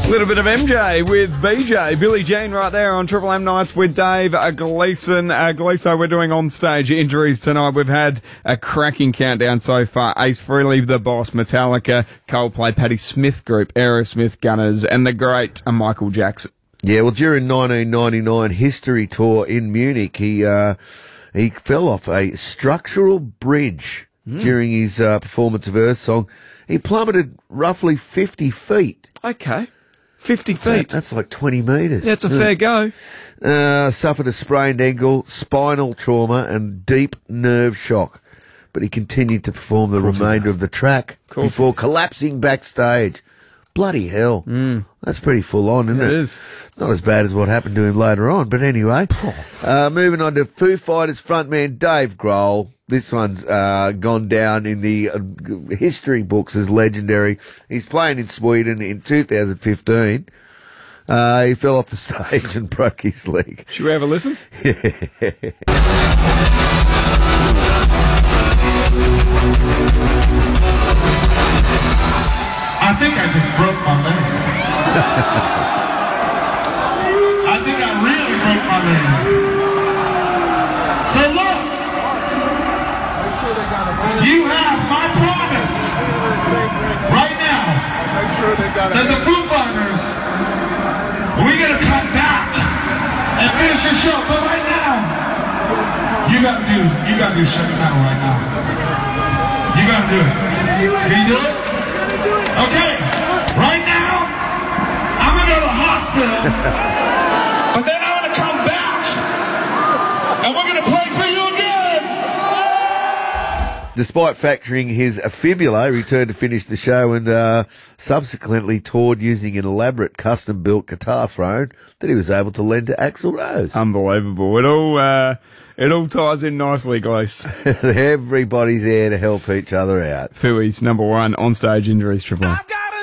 A little bit of MJ with BJ. Billie Jean right there on Triple M Nights with Dave Gleeson. Gleeso, we're doing on-stage injuries tonight. We've had a cracking countdown so far. Ace Frehley, The Boss, Metallica, Coldplay, Patti Smith Group, Aerosmith, Gunners, and the great Michael Jackson. Yeah, well, during 1999 history tour in Munich, he fell off a structural bridge during his performance of Earth Song. He plummeted roughly 50 feet. Okay. 50 feet. That's like 20 metres. That's a fair go. Suffered a sprained ankle, spinal trauma, and deep nerve shock. But he continued to perform the remainder of the track before collapsing backstage. Bloody hell. That's pretty full on, isn't it? It is. Not as bad as what happened to him later on, but anyway. Moving on to Foo Fighters frontman Dave Grohl. This one's gone down in the history books as legendary. He's playing in Sweden in 2015. He fell off the stage and broke his leg. Should we have a listen? I think I just broke my leg. I think I really broke my leg. So look, you have my promise right now that the Foo Fighters, we're going to come back and finish the show. But right now, you got to do Shut It Down right now. You got to do it. Can you do it? Okay, right now, I'm going to go to the hospital, but then I'm going to come back, and we're going to play for you again. Despite fracturing his fibula, he returned to finish the show and subsequently toured using an elaborate custom-built guitar throne that he was able to lend to Axl Rose. Unbelievable. It all ties in nicely, Glees. Everybody's there to help each other out. Fooey's number one on-stage injuries, Triple M.